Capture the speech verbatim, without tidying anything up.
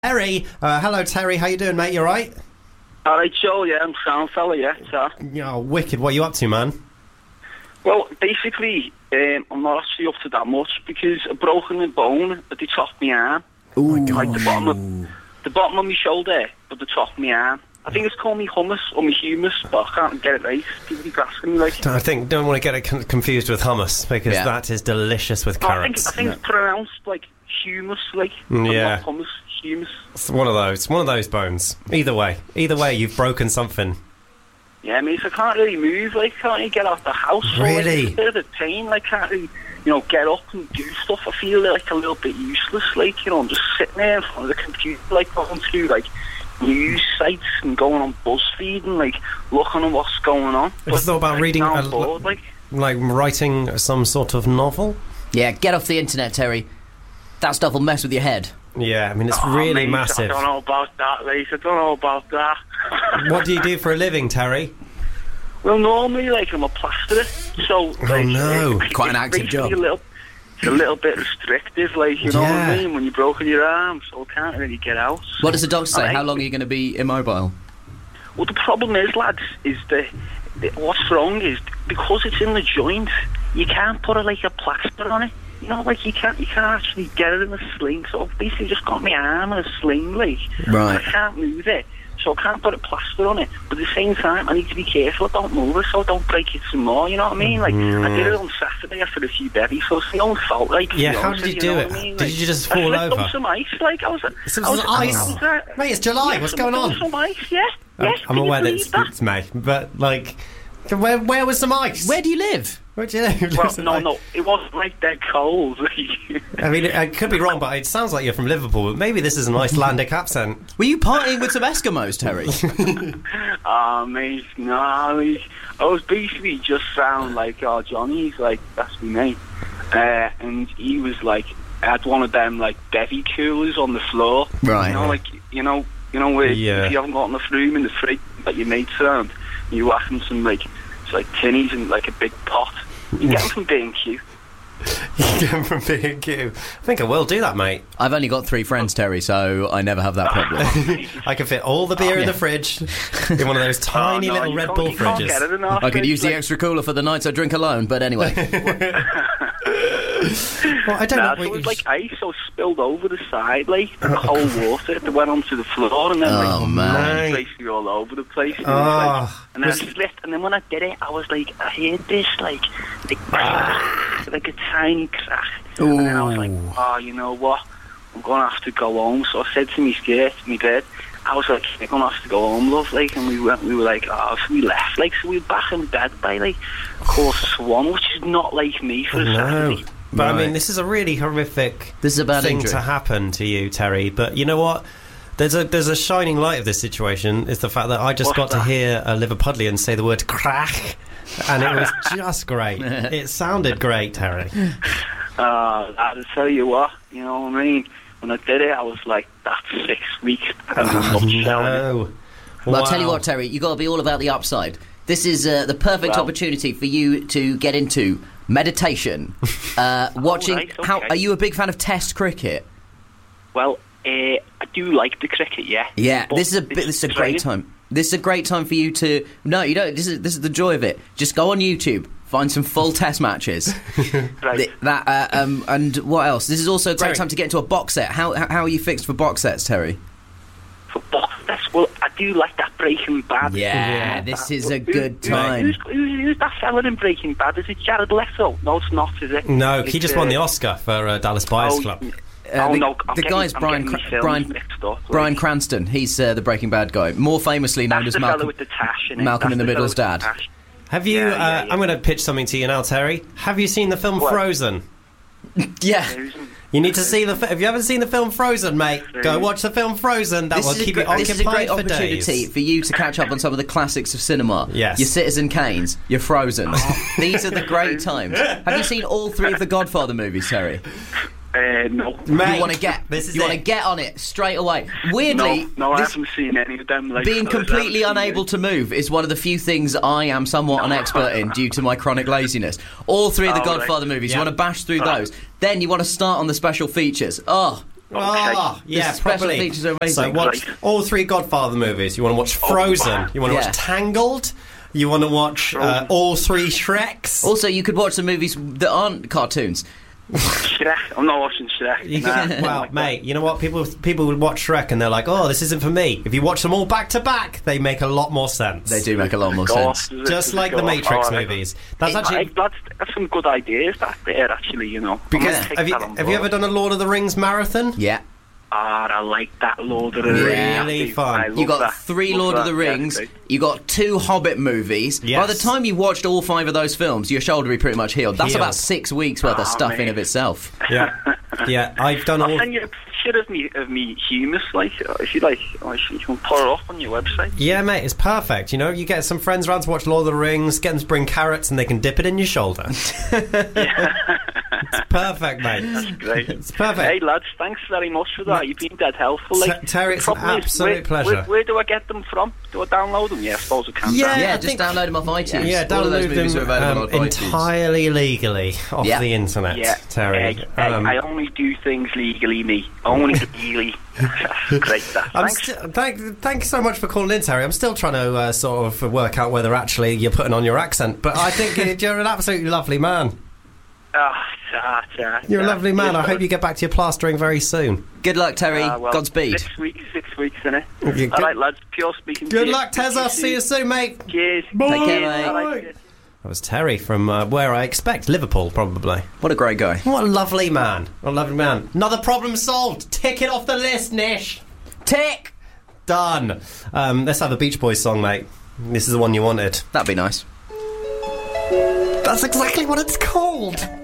Terry, uh, hello Terry, how you doing, mate? You alright? Alright, Joe, yeah, I'm sound fella, yeah, so. Yeah, wicked. What are you up to, man? Well, basically, um, I'm not actually up to that much because I've broken a bone at the top of my arm. Oh my God. Like the bottom of, the bottom of my shoulder, but the top of my arm. I think it's called me hummus or me humus, but I can't get it right. People keep asking me, like... I think, don't want to get it con- confused with hummus, because Yeah. that is delicious with No, I think, carrots. I think Yeah. it's pronounced, like, humus, like... Yeah. Not hummus, humus. It's one of those, one of those bones. Either way, either way, you've broken something. Yeah, I mean, so I can't really move, like, can't really get out the house. So, like, Really? it's a bit of a pain, like, can't really, you know, get up and do stuff. I feel, like, a little bit useless, like, you know, I'm just sitting there in front of the computer, like, going through, like, news sites and going on BuzzFeed and, like, looking at what's going on. Have you thought about like, reading now a I'm l- bored, like, Like writing some sort of novel? Yeah, get off the internet, Terry. That stuff will mess with your head. Yeah, I mean, it's oh, really mate, massive. I don't know about that, mate, I don't know about that. What do you do for a living, Terry? Well, normally, like, I'm a plasterer, so... like, no. it- Quite an it's active basically job. A little, it's a little bit restrictive, like, you know what I Yeah. mean, when you've broken your arm, so I can't really get out. What does the doctor say? Alright. How long are you going to be immobile? Well, the problem is, lads, is that that what's wrong is because it's in the joint, you can't put a, like a plaster on it. You know, like you can't, you can't actually get it in a sling. So I've basically just got my arm in a sling, like Right. I can't move it, so I can't put a plaster on it. But at the same time, I need to be careful. I don't move it, so I don't break it some more. You know what I mean? Like I did it on Saturday after a few berries, so it's my own fault. Like Yeah, to be how honest did you with do know it? what I mean? Did Like, you just I fall slipped over? on some ice, like I was. Some I was, ice? I was, uh, Mate, it's July, yeah, what's some- going on? Some ice, yeah. I'm- yeah. I'm Can you aware that believe it's, that? it's May, but, like, where, where was some ice? Where do you live? Where do you live? Well, Listen, no, like- no, it wasn't like that cold. I mean, I could be wrong, but it sounds like you're from Liverpool, but maybe this is an Icelandic accent. Were you partying with some Eskimos, Terry? Ah, mate, no, I was, I was basically just found like, oh, Johnny's like, that's me mate. Uh, and he was like, had one of them like bevy coolers on the floor. Right. You know, like, you know, you know where Yeah. if you haven't got enough room in the fridge, like your mates around, you whack them some like, it's like tinnies and like a big pot. You get them from B and Q. You get them from B and Q. I think I will do that, mate. I've only got three friends, Terry, so I never have that problem. I can fit all the beer in the fridge in one of those tiny Oh, no, little you Red can't- Bull you can't fridges. get it enough. I could It's use the like- extra cooler for the nights I drink alone, but anyway. Well, I don't Nah, know. so it what was you- like ice, so spilled over the side, like the cold water that went onto the floor, and then Oh, like man. basically all over the place. And, it Oh, was like, and then was- I slipped, and then when I did it, I was like, I heard this like, like, like a tiny crack, and then I was like, oh, you know what? I'm gonna have to go home. So I said to me skirt, me bed, I was like, I'm gonna have to go home, love, like, and we went, we were like, oh, so we left, like, so we were back in bed by like quarter to one, which is not like me for a No. Saturday. But I Right. mean, this is a really horrific This is a bad thing injury. to happen to you, Terry. But you know what? There's a there's a shining light of this situation. Is the fact that I just What's got to that? hear a Liverpudlian say the word crack, and it was just great. It sounded great, Terry. Uh, I'll tell you what, you know what I mean? When I did it, I was like, that's six weeks. And Oh, I'm no. Well, I'll tell you Wow. what, Terry, you've got to be all about the upside. This is uh, the perfect Well- opportunity for you to get into meditation, uh, watching... right, okay. How Are you a big fan of Test cricket? Well, uh, I do like the cricket, yeah. Yeah, But this is a it's bit, this is a great training. time. This is a great time for you to... No, you don't. This is this is the joy of it. Just go on YouTube, find some full Test matches. Right. Th- that uh, um, and what else? This is also a great Terry. time to get into a box set. How how how are you fixed for box sets, Terry? For box sets, well, I do like that Breaking Bad. Yeah, this is a Who- good who- time. Who's, who's, who's that fella in Breaking Bad? Is it Jared Leto? No, it's not, is it? No, he It's, just won the uh, Oscar for uh, Dallas Buyers oh, Club. Uh, oh, the, no, I'm the getting- guy's I'm Brian getting Cra- my films Brian mixed up, like. Brian Cranston. He's uh, the Breaking Bad guy, more famously known That's as the fella Malcolm with the tash in it. Malcolm That's in the fella Middle's with the dad. tash. Have you? Yeah, uh, yeah, yeah. I'm going to pitch something to you now, Terry. Have you seen the film What? Frozen? Yeah. Frozen. You need to see the. Fi- Have you ever seen the film Frozen, mate? Go watch the film Frozen. That This will is, a keep gre- you occupied this is a great for opportunity days. for you to catch up on some of the classics of cinema. Yes. Your Citizen Kanes, your Frozen. These are the great times. Have you seen all three of the Godfather movies, Terry? Uh, no. Mate, You want to get this is you want it. to get on it straight away. Weirdly, No, no, I this- haven't seen any of them. Like, being I haven't completely seen unable it. to move is one of the few things I am somewhat an expert in due to my chronic laziness. All three of the Oh, right. Godfather movies, you Yeah. want to bash through Oh. those. Then you want to start on the special features. Oh, Oh, yeah, The special properly. features are amazing. So watch Right. all three Godfather movies. You want to watch Frozen. wow. You want to Yeah. watch Tangled. You want to watch uh, Frozen. all three Shreks. Also, you could watch some movies that aren't cartoons. Shrek. I'm not watching Shrek. You Nah, can, I don't well, like mate, you know what? People people would watch Shrek and they're like, "Oh, this isn't for me." If you watch them all back to back, they make a lot more sense. They do make a lot more that. sense. Gosh, Just does it like go the off? Matrix Oh, I like- movies. That's Hey, actually I- that's, that's some good ideas back there, actually, you know. I'm because gonna take have you that on have you board. ever done a Lord of the Rings marathon? Yeah. Ah, I like that Lord of the Yeah. Rings. Really fun. I love You got that. three Love Lord of that. the Yeah, Rings. great. You got two Hobbit movies. Yes. By the time you watched all five of those films, your shoulder will be pretty much healed. That's Healed. about six weeks worth Oh, of stuff in man. of itself. Yeah, yeah. I've done I'll all. send you a picture of me, of me humus, like, if you like. Or you can put it up on your website. Yeah, mate, it's perfect. You know, you get some friends around to watch Lord of the Rings, get them to bring carrots, and they can dip it in your shoulder. It's perfect, mate. That's great. It's perfect. Hey, lads, thanks very much for that. You've been dead helpful. Like, T- Terry, it's the an problem is, absolute where, pleasure. Where, where do I get them from? Do I download them? Yeah, I suppose I can. Yeah, download Yeah, I just think- download them off iTunes. Yeah, All of those download movies are them available um, on iTunes. entirely legally off Yeah. the internet, Yeah, Terry. Hey, hey, Um, I only do things legally, me. Only legally. Great stuff. I'm Thanks. st- thank, thank you so much for calling in, Terry. I'm still trying to uh, sort of work out whether actually you're putting on your accent, but I think you're an absolutely lovely man. Ah, ta, ta, You're a ta. lovely man. I Yes, hope you get back to your plastering very soon. Good luck, Terry. Ah, well, Godspeed. Six weeks, six weeks, innit? Okay, good- All right, lads. Pure speaking. Good to you. luck, Tez. I'll see you soon, mate. Cheers. Take care, Cheers. mate. All right, cheers. That was Terry from uh, where I expect, Liverpool, probably. What a great guy. What a lovely man. What a lovely man. Another problem solved. Tick it off the list, Nish. Tick! Done. Um, let's have a Beach Boys song, mate. This is the one you wanted. That'd be nice. That's exactly what it's called.